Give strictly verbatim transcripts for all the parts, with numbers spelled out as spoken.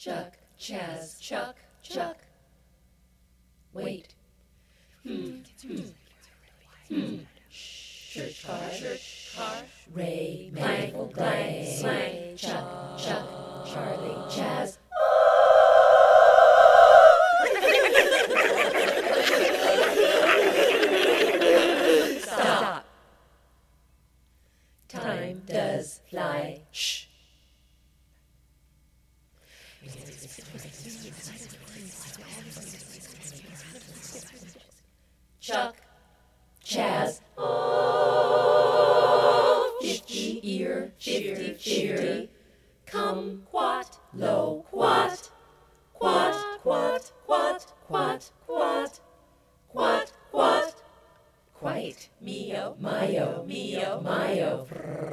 Chuck, Chaz, Chuck, Chuck. Wait. Hmm, hmm, hmm. Church car, church car. Ray, Michael, Glang, Slang, Chuck, Chuck, Charlie, Chaz. Stop. Time does fly. Shh. Chuck, Chaz, oh, fifty ear, fifty, fifty, come, quat, low, quat, quat, quat, quat, quat, quat, quat, quat, quite, mio, mio, mio, mio,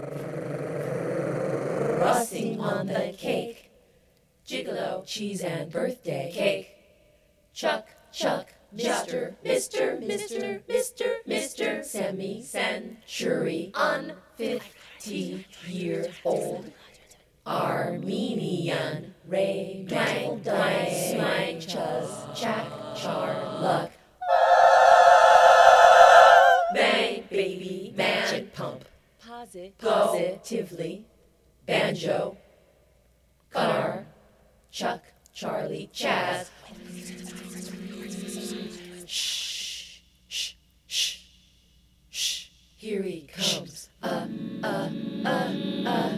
frosting on the cake, gigolo, cheese and birthday cake, Chuck, Chuck, Mister, Mister, Mister, Mister, Mister, semi-century, un fifty-year-old Armenian, Ray, Dwang, Dwang, Smang, Chuz, Jack, Char, Luck, Bang, Baby, Magic Pump, Posit, Positively, Banjo, Car, Chuck, Charlie, Chaz. Shh, shh, shh, shh. Here he comes. Uh, uh, uh, uh.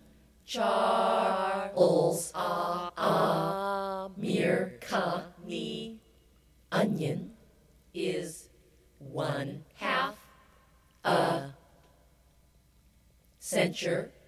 Charles, ah, ah. Mirkani. Onion is one half a censure.